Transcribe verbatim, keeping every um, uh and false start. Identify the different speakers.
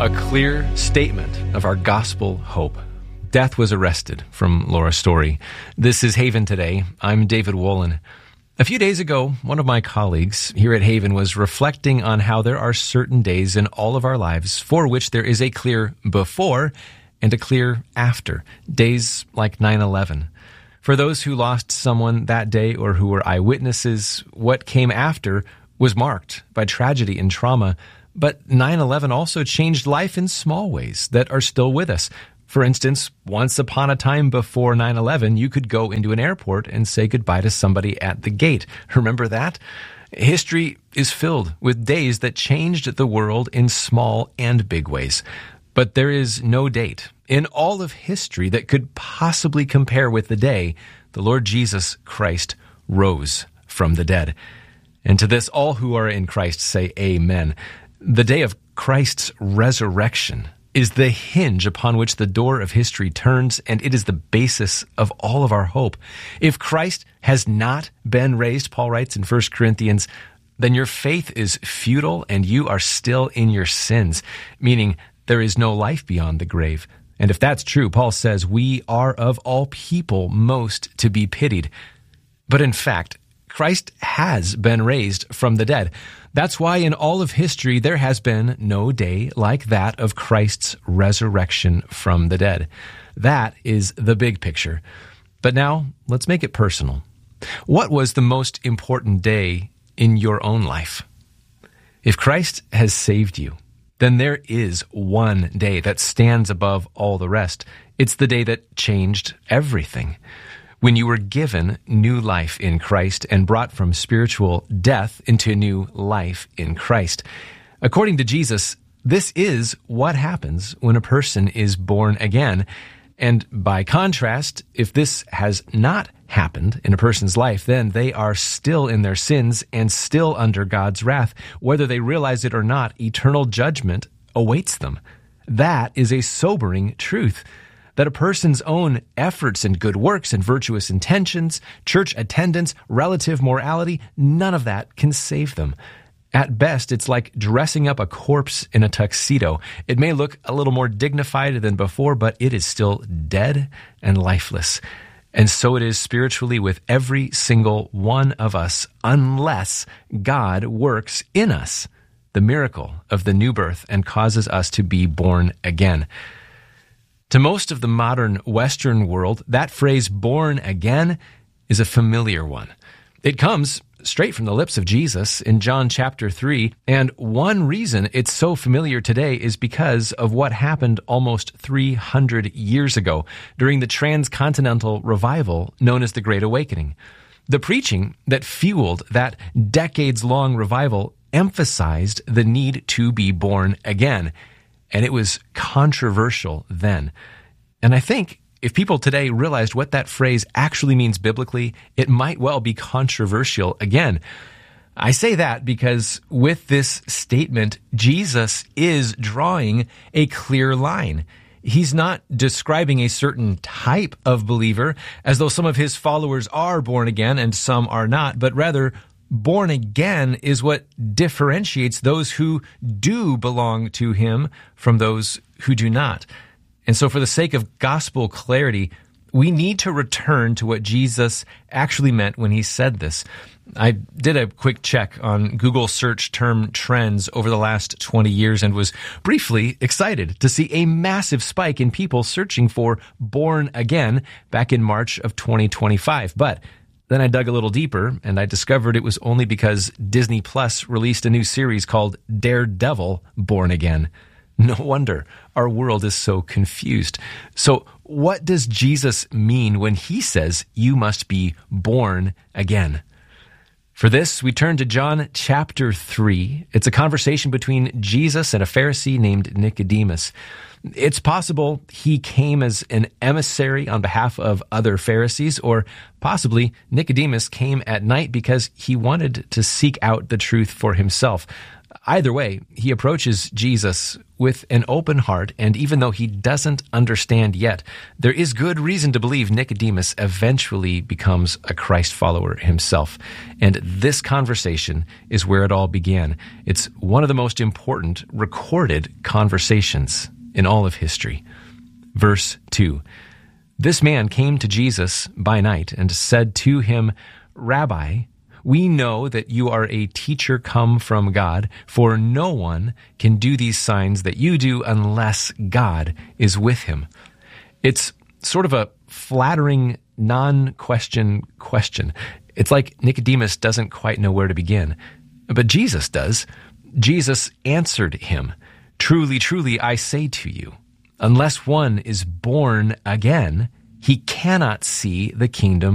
Speaker 1: A clear statement of our gospel hope. Death was arrested from Laura's story. This is Haven Today. I'm David Wolin. A few days ago, one of my colleagues here at Haven was reflecting on how there are certain days in all of our lives for which there is a clear before and a clear after. Days like nine eleven. For those who lost someone that day or who were eyewitnesses, what came after was marked by tragedy and trauma. But nine eleven also changed life in small ways that are still with us. For instance, once upon a time before nine eleven, you could go into an airport and say goodbye to somebody at the gate. Remember that? History is filled with days that changed the world in small and big ways. But there is no date in all of history that could possibly compare with the day the Lord Jesus Christ rose from the dead. And to this, all who are in Christ say amen. The day of Christ's resurrection is the hinge upon which the door of history turns, and it is the basis of all of our hope. If Christ has not been raised, Paul writes in First Corinthians, then your faith is futile and you are still in your sins, meaning there is no life beyond the grave. And if that's true, Paul says we are of all people most to be pitied. But in fact, Christ has been raised from the dead. That's why in all of history, there has been no day like that of Christ's resurrection from the dead. That is the big picture. But now, let's make it personal. What was the most important day in your own life? If Christ has saved you, then there is one day that stands above all the rest. It's the day that changed everything. When you were given new life in Christ and brought from spiritual death into new life in Christ. According to Jesus, this is what happens when a person is born again. And by contrast, if this has not happened in a person's life, then they are still in their sins and still under God's wrath. Whether they realize it or not, eternal judgment awaits them. That is a sobering truth. That a person's own efforts and good works and virtuous intentions, church attendance, relative morality, none of that can save them. At best, it's like dressing up a corpse in a tuxedo. It may look a little more dignified than before, but it is still dead and lifeless. And so it is spiritually with every single one of us, unless God works in us the miracle of the new birth and causes us to be born again. To most of the modern Western world, that phrase born again is a familiar one. It comes straight from the lips of Jesus in John chapter three, and one reason it's so familiar today is because of what happened almost three hundred years ago during the transcontinental revival known as the Great Awakening. The preaching that fueled that decades-long revival emphasized the need to be born again. And it was controversial then. And I think if people today realized what that phrase actually means biblically, it might well be controversial again. I say that because with this statement, Jesus is drawing a clear line. He's not describing a certain type of believer as though some of his followers are born again and some are not, but rather born again is what differentiates those who do belong to him from those who do not. And so for the sake of gospel clarity, we need to return to what Jesus actually meant when he said this. I did a quick check on Google search term trends over the last twenty years and was briefly excited to see a massive spike in people searching for born again back in March of twenty twenty-five. But then I dug a little deeper, and I discovered it was only because Disney Plus released a new series called Daredevil Born Again. No wonder our world is so confused. So what does Jesus mean when he says you must be born again? For this, we turn to John chapter three. It's a conversation between Jesus and a Pharisee named Nicodemus. It's possible he came as an emissary on behalf of other Pharisees, or possibly Nicodemus came at night because he wanted to seek out the truth for himself. Either way, he approaches Jesus with an open heart, and even though he doesn't understand yet, there is good reason to believe Nicodemus eventually becomes a Christ follower himself. And this conversation is where it all began. It's one of the most important recorded conversations in all of history. Verse two, "This man came to Jesus by night and said to him, 'Rabbi, we know that you are a teacher come from God, for no one can do these signs that you do unless God is with him.'" It's sort of a flattering, non-question question. It's like Nicodemus doesn't quite know where to begin, but Jesus does. Jesus answered him, "Truly, truly, I say to you, unless one is born again, he cannot see the kingdom